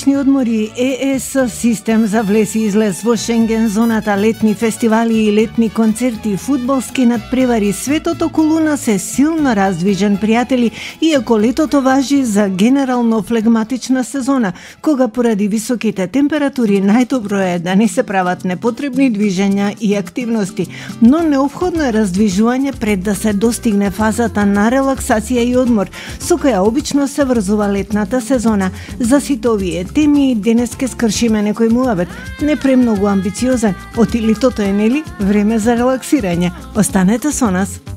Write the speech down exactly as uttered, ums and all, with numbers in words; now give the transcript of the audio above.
годишни одмори, ЕС систем за влез и излез во Шенген зоната, летни фестивали и летни концерти, фудбалски надпревари, светот околу нас е силно раздвижен, пријатели, иако летото важи за генерално флегматична сезона, кога поради високите температури најдобро е да не се прават непотребни движења и активности, но неопходно е раздвижување пред да се достигне фазата на релаксација и одмор, со која обично се врзува летната сезона. За сите овие теми денес ке скршиме некој муабет, не премногу амбициозен, оти летото е нели време за релаксирање. Останете со нас.